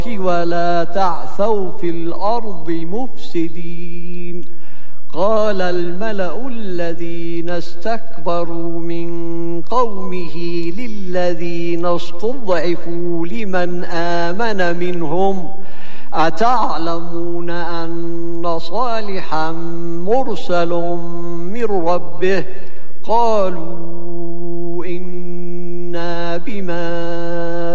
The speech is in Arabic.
ولا تعثوا في الأرض مفسدين. قال الملأ الذين استكبروا من قومه للذين استضعفوا لمن آمن منهم أتعلمون أن صالحا مرسل من ربه؟ قالوا إنا بما